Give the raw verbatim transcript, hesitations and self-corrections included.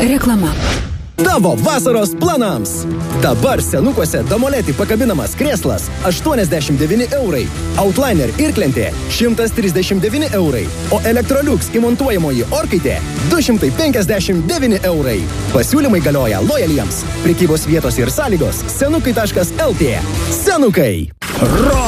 Reklama. Tavo vasaros planams. Dabar senukuose Damoletį pakabinamas krėslas aštuoniasdešimt devyni eurai, Outliner irklentė šimtas trisdešimt devyni eurai, o Electrolux įmontuojamoji orkaitė du šimtai penkiasdešimt devyni eurai. Pasiūlymai galioja lojaliems. Prekybos vietos ir sąlygos senukai taškas lt. Senukai. Ro